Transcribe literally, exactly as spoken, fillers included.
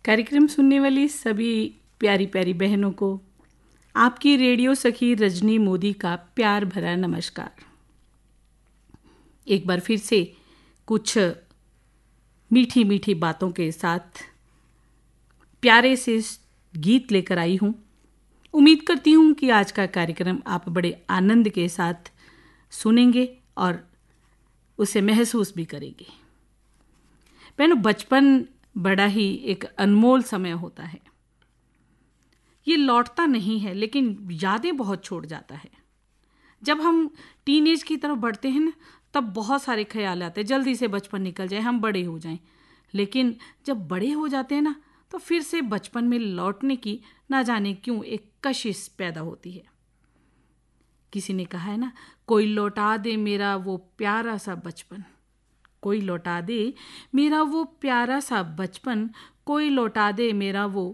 कार्यक्रम सुनने वाली सभी प्यारी प्यारी बहनों को आपकी रेडियो सखी रजनी मोदी का प्यार भरा नमस्कार। एक बार फिर से कुछ मीठी मीठी बातों के साथ प्यारे से गीत लेकर आई हूँ। उम्मीद करती हूँ कि आज का कार्यक्रम आप बड़े आनंद के साथ सुनेंगे और उसे महसूस भी करेंगे। बहनों, बचपन बड़ा ही एक अनमोल समय होता है। ये लौटता नहीं है, लेकिन यादें बहुत छोड़ जाता है। जब हम टीनेज की तरफ बढ़ते हैं ना, तब बहुत सारे ख्याल आते हैं, जल्दी से बचपन निकल जाए, हम बड़े हो जाएं। लेकिन जब बड़े हो जाते हैं ना, तो फिर से बचपन में लौटने की ना जाने क्यों एक कशिश पैदा होती है। किसी ने कहा है ना, कोई लौटा दे मेरा वो प्यारा सा बचपन, कोई लौटा दे मेरा वो प्यारा सा बचपन, कोई लौटा दे मेरा वो